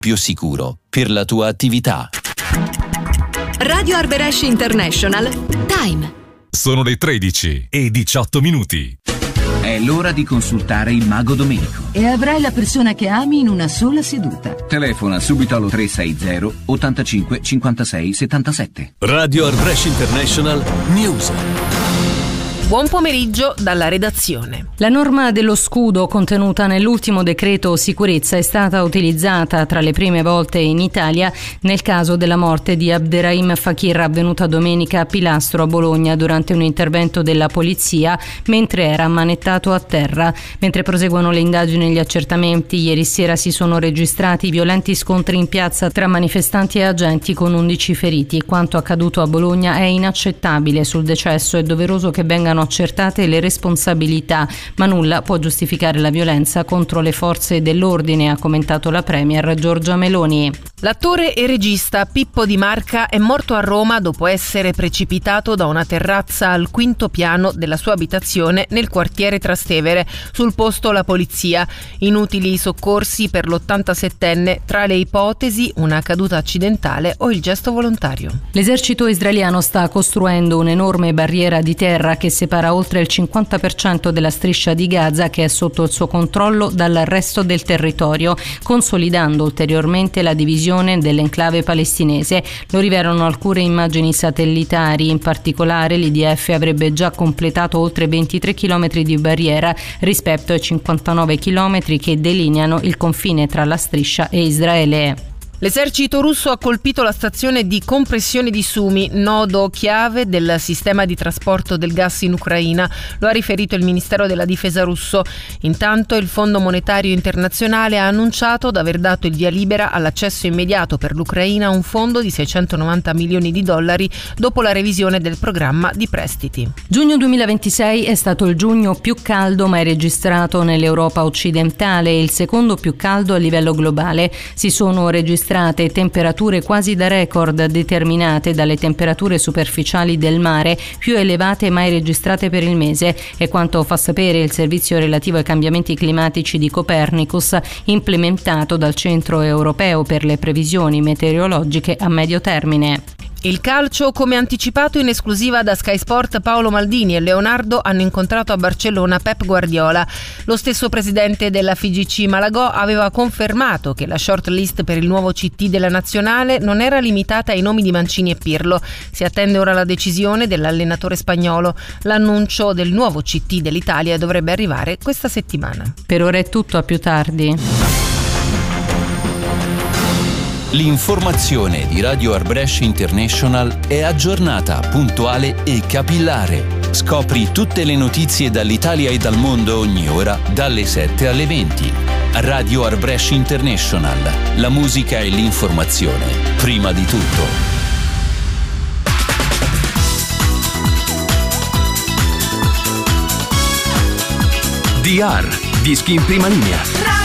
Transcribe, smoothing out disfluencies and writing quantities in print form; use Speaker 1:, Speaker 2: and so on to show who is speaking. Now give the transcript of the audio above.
Speaker 1: più sicuro per la tua attività.
Speaker 2: Radio Arberesh International Time.
Speaker 3: Sono le 13:18.
Speaker 4: È l'ora di consultare il Mago Domenico.
Speaker 5: E avrai la persona che ami in una sola seduta.
Speaker 4: Telefona subito allo 360 85 56 77.
Speaker 6: Radio Arberesh International News.
Speaker 7: Buon pomeriggio dalla redazione.
Speaker 8: La norma dello scudo contenuta nell'ultimo decreto sicurezza è stata utilizzata tra le prime volte in Italia nel caso della morte di Abderrahim Fakir, avvenuta domenica a Pilastro a Bologna durante un intervento della polizia mentre era ammanettato a terra. Mentre proseguono le indagini e gli accertamenti, ieri sera si sono registrati violenti scontri in piazza tra manifestanti e agenti con 11 feriti. Quanto accaduto a Bologna è inaccettabile. Sul decesso è doveroso che vengano accertate le responsabilità, ma nulla può giustificare la violenza contro le forze dell'ordine, ha commentato la premier Giorgia Meloni.
Speaker 7: L'attore e regista Pippo Di Marca è morto a Roma dopo essere precipitato da una terrazza al 5° piano della sua abitazione nel quartiere Trastevere. Sul posto la polizia. Inutili i soccorsi per l'87enne, tra le ipotesi una caduta accidentale o il gesto volontario.
Speaker 8: L'esercito israeliano sta costruendo un'enorme barriera di terra che separa oltre il 50% della striscia di Gaza, che è sotto il suo controllo, dal resto del territorio, consolidando ulteriormente la divisione dell'enclave palestinese. Lo rivelano alcune immagini satellitari. In particolare l'IDF avrebbe già completato oltre 23 km di barriera rispetto ai 59 km che delineano il confine tra la striscia e Israele.
Speaker 7: L'esercito russo ha colpito la stazione di compressione di Sumi, nodo chiave del sistema di trasporto del gas in Ucraina. Lo ha riferito il Ministero della Difesa russo. Intanto il Fondo Monetario Internazionale ha annunciato di aver dato il via libera all'accesso immediato per l'Ucraina a un fondo di 690 milioni di dollari dopo la revisione del programma di prestiti.
Speaker 8: Giugno 2026 è stato il giugno più caldo mai registrato nell'Europa occidentale e il secondo più caldo a livello globale. Si sono registrate temperature quasi da record, determinate dalle temperature superficiali del mare più elevate mai registrate per il mese, è quanto fa sapere il servizio relativo ai cambiamenti climatici di Copernicus, implementato dal Centro Europeo per le previsioni meteorologiche a medio termine.
Speaker 7: Il calcio, come anticipato in esclusiva da Sky Sport, Paolo Maldini e Leonardo hanno incontrato a Barcellona Pep Guardiola. Lo stesso presidente della FIGC Malagò aveva confermato che la shortlist per il nuovo CT della nazionale non era limitata ai nomi di Mancini e Pirlo. Si attende ora la decisione dell'allenatore spagnolo. L'annuncio del nuovo CT dell'Italia dovrebbe arrivare questa settimana.
Speaker 8: Per ora è tutto, a più tardi.
Speaker 1: L'informazione di Radio Arberesh International è aggiornata, puntuale e capillare. Scopri tutte le notizie dall'Italia e dal mondo ogni ora, dalle 7 alle 20. Radio Arberesh International. La musica e l'informazione, prima di tutto.
Speaker 6: DR, dischi in prima linea.